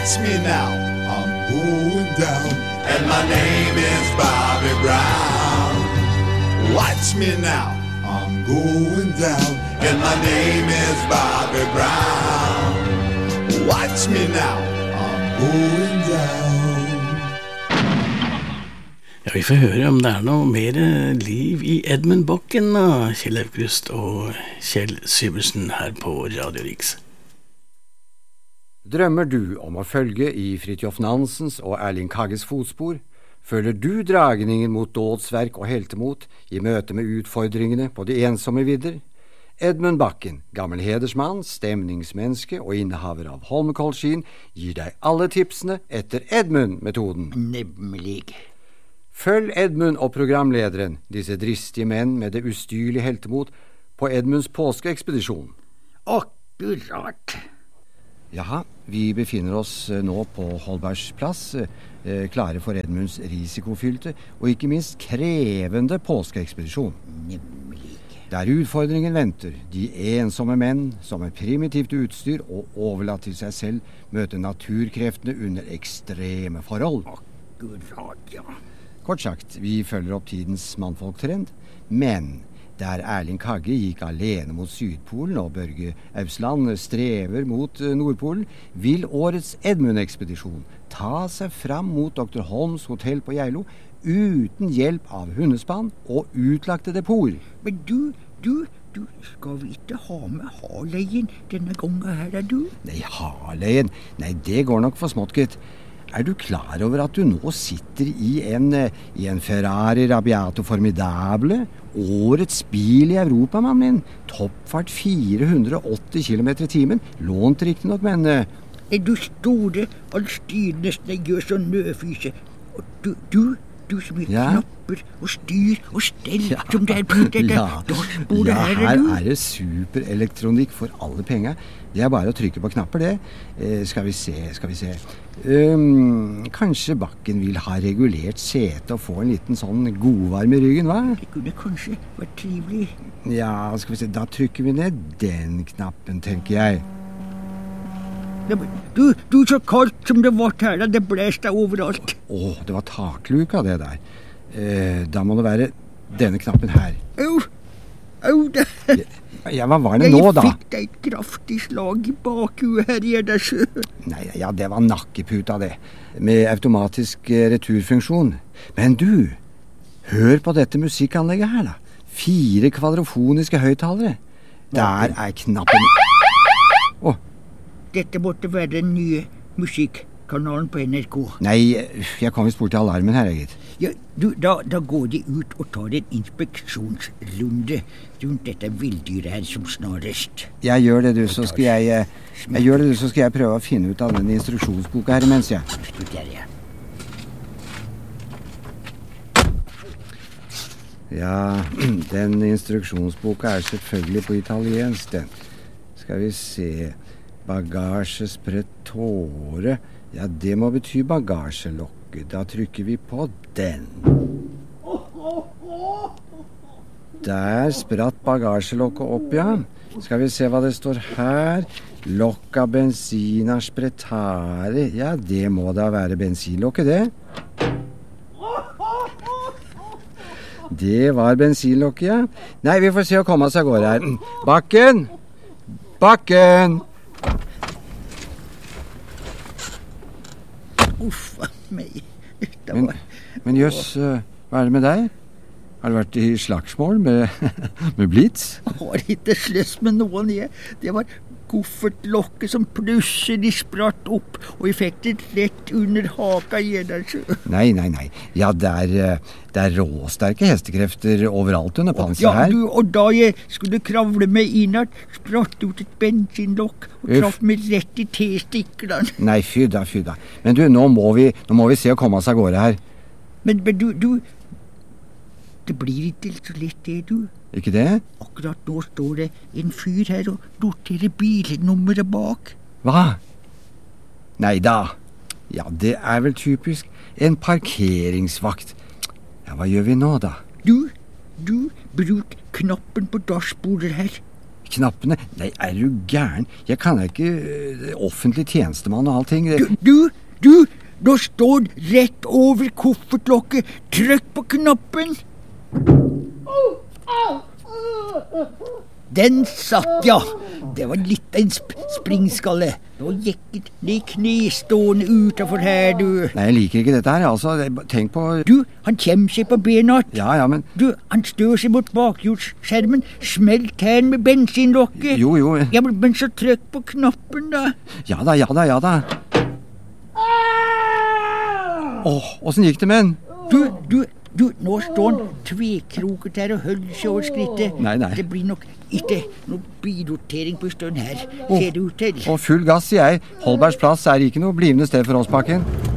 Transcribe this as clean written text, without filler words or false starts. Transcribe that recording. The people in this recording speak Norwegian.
Watch me now, I'm going down, and my name is Bobby Brown. Watch me now, I'm going down, and my name is Bobby Brown. Watch me now, I'm going down. Ja, vi får høre om det noe mer liv i Edmund Bakken av Kjell Aukrust og Kjell Syversen her på Radio Riks. Drømmer du om å følge i Fridtjof Nansens og Erling Kagges fotspor? Føler du dragningen mot dådsverk og heltemot i møte med utfordringene på de ensomme vidder? Edmund Bakken, gammel hedersmann, stemningsmenneske og innehaver av Holmenkollskien, gir deg alle tipsene etter Edmund-metoden. Nemlig. Følg Edmund og programlederen, disse dristige menn med det ustyrlige heltemot, på Edmunds påskeekspedisjon. Akkurat. Jaha, vi befinner oss nå på Holbergs plass, klare for Edmunds risikofylte og ikke minst krevende påskeekspedisjon. Nemlig. Der utfordringen venter, de ensomme menn som med primitivt utstyr og overlatt til seg selv møter naturkreftene under ekstreme forhold. Akkurat, ja. Kort sagt, vi følger opp tidens mannfolktrend, men der Erling Kagge gikk alene mot Sydpolen og Børge Ausland strever mot Nordpolen, vil årets Edmund-ekspedisjon ta seg fram mot Dr. Holms hotell på Geilo uten hjelp av hundespann og utlagte depoter. Men du, skal vi ikke ha med Harleyen denne gangen her, du? Nei, Harleyen? Nei, det går nok for smått, gitt. Er du klar over at du nå sitter i en Ferrari Rabiato Formidable? Årets bil i Europa, mann min. Toppfart 480 km i timen. Lånt riktig nok, men... Du store, allstyrende sneggjøs og nødfyse. Og du som har knapper og styr og stell som det på dette dashbordet her, her du? Er det superelektronikk for alle penger. Det er bare å trykke på knapper, det. Skal vi se. Kanskje Bakken vil ha regulert sete og få en liten sånn godvarme i ryggen, hva? Det kunne kanskje vært trivelig. Ja, skal vi se, da trykker vi ned den knappen, tenker jeg. Du, så kaldt som det var her, det blæste overalt. Det var takluka, det der. Da må det være denne knappen her. Au, det... Ja, hva var det nå, da? Jeg fikk deg et kraftig slag i bakhuet her, Gjerdarsjø. Nei, ja, det var nakkeputa, det. Med automatisk returfunksjon. Men du, hør på dette musikkanlegget her, da. 4 kvadrofoniske høyttalere. Der er knappen... Dette måtte være den nye musikkanalen på NRK. Nei, jeg kom visst bort til alarmen her, gitt. Ja, du, da går de ut og tar en inspeksjonsrunde rundt dette villdyret her som snarest. Jeg gjør det, du, så skal jeg prøve å finne ut av den instruksjonsboka her imens, ja. Ja, den instruksjonsboka er selvfølgelig på italiensk, den. Skal vi se... Bagasjespretore. Ja, det må bety bagasjelokket. Da trykker vi på den. Der spratt bagasjelokket opp, ja. Skal vi se hva det står her. Lokka benzina spretare. Ja, det må da være bensinlokket, det. Det var bensinlokket, ja. Nei, vi får se å komme oss av gårde her. Bakken! Uffa meg. Men jøss, hva er det med deg? Har du vært i slagsmål med Blitz? Jeg har ikke slåss med noen, det var koffertlokket som plutselig spratt opp, og jeg fikk det rett under haka igjen. Nei. Ja, det er råsterke hestekrefter overalt under panser her. Ja, og da jeg skulle kravle meg innad, spratt ut et bensinlokk og traff meg rett i T-stiklene. Nei, fy da. Men du, nå må vi se å komme oss av gårde her. Men du, det blir ikke så lett det, du. Ikke det? Akkurat nå står det en fyr her og noterer bilnummeret bak. Hva? Nei da. Ja, det er vel typisk en parkeringsvakt. Ja, hva gjør vi nå da? Du, bruk knappen på dashbordet her. knappene. Nei, er du gæren? Jeg kan ikke offentlig tjenestemann og allting. Du, nå står den rett over koffertlokket. Trykk på knappen. Den satt, ja. Det var litt av en springskalle. Nå gikk det ned knestående utenfor her, du. Nei, jeg liker ikke dette her, altså. Tenk på... Du, han kjemmer seg på bena. Ja, men... Du, han stør seg mot bakhjulsskjermen. Smelt her med bensinlokket. Jo. Ja, men så trykk på knappen, da. Ja da. Åssen gikk det med den? Du, nå står han tvekroket her og holder seg over skrittet. Nei. Det blir nok ikke noe bilrotering på en stund her, ser det ut til. Og full gass, sier jeg. Holbergs plass er ikke noe blivende sted for oss, Pakken.